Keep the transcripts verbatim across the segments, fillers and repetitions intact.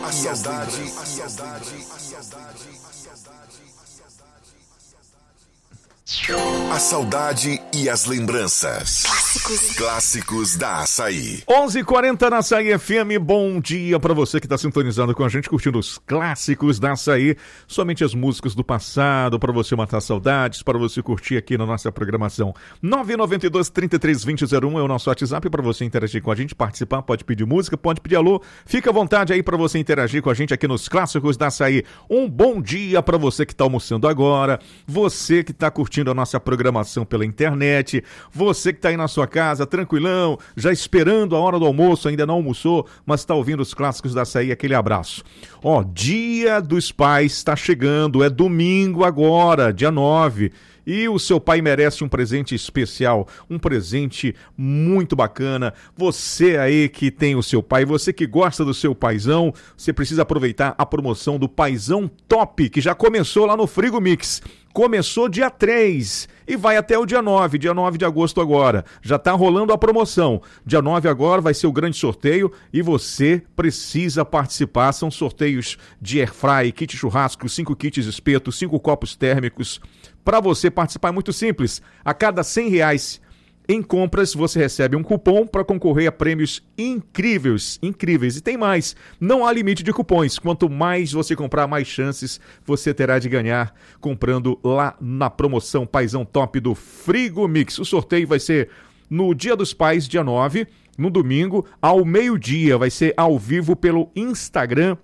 a saudade, a saudade, a saudade. A saudade e as lembranças. Clássicos. Clássicos da Açaí. onze e quarenta na Açaí F M. Bom dia pra você que tá sintonizando com a gente, curtindo os clássicos da Açaí. Somente as músicas do passado, pra você matar saudades, para você curtir aqui na nossa programação. nove nove dois, três três dois zero zero um é o nosso WhatsApp pra você interagir com a gente, participar, pode pedir música, pode pedir alô. Fica à vontade aí pra você interagir com a gente aqui nos clássicos da Açaí. Um bom dia pra você que tá almoçando agora, você que tá curtindo a nossa programação pela internet, você que tá aí na sua casa, tranquilão, já esperando a hora do almoço, ainda não almoçou, mas tá ouvindo os clássicos da Açaí, aquele abraço. Ó, Dia dos Pais tá chegando, é domingo agora, dia nove, e o seu pai merece um presente especial, um presente muito bacana. Você aí que tem o seu pai, você que gosta do seu paizão, você precisa aproveitar a promoção do Paizão Top, que já começou lá no Frigo Mix. Começou dia três e vai até o dia nove, dia nove de agosto agora. Já tá rolando a promoção. Dia nove agora vai ser o grande sorteio e você precisa participar. São sorteios de airfry, kit churrasco, cinco kits espeto, cinco copos térmicos. Para você participar é muito simples. A cada cem reais em compras, você recebe um cupom para concorrer a prêmios incríveis, incríveis. E tem mais, não há limite de cupons. Quanto mais você comprar, mais chances você terá de ganhar comprando lá na promoção Paizão Top do Frigo Mix. O sorteio vai ser no Dia dos Pais, dia nove, no domingo, ao meio-dia. Vai ser ao vivo pelo Instagram.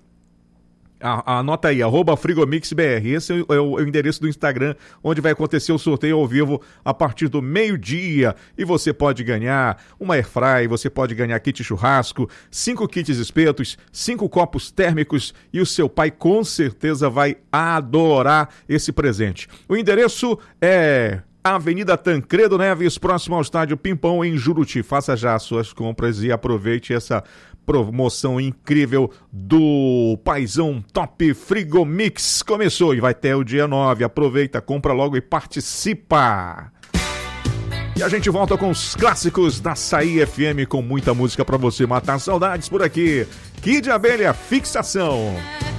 Ah, anota aí, arroba FrigomixBR. Esse é o, é o endereço do Instagram, onde vai acontecer o sorteio ao vivo a partir do meio-dia. E você pode ganhar uma airfry, você pode ganhar kit churrasco, cinco kits espetos, cinco copos térmicos e o seu pai com certeza vai adorar esse presente. O endereço é Avenida Tancredo Neves, próximo ao estádio Pimpão, em Juruti. Faça já as suas compras e aproveite essa promoção incrível do Paizão Top Frigo Mix. Começou e vai até o dia nove. Aproveita, compra logo e participa. E a gente volta com os clássicos da Açaí F M, com muita música pra você matar saudades por aqui. Kid Abelha, Fixação.